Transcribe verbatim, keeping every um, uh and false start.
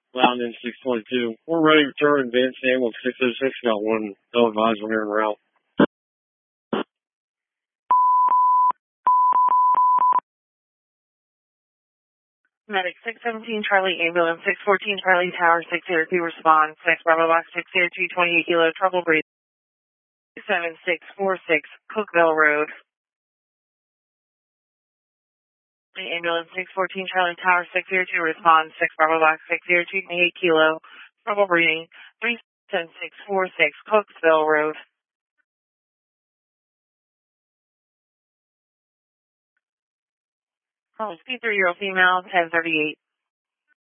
Loudon six twenty-two. We're ready to return advanced ambulance six oh six. Got one ill advised when we're en route. Medic six seventeen Charlie ambulance six fourteen Charlie Tower six zero two respond six Bravo box six zero two twenty-eight kilo trouble breathing seven six four six Cookville Road. The ambulance six fourteen Charlie Tower six zero two respond six Bravo box six zero two twenty-eight kilo trouble breathing three seven six four six Cookville Road. Oh, speed three year old female ten thirty-eight.